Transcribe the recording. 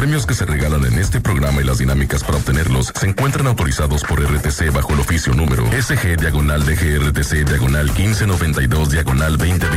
premios que se regalan en este programa y las dinámicas para obtenerlos se encuentran autorizados por RTC bajo el oficio número SG/DGRTC/1592/2020.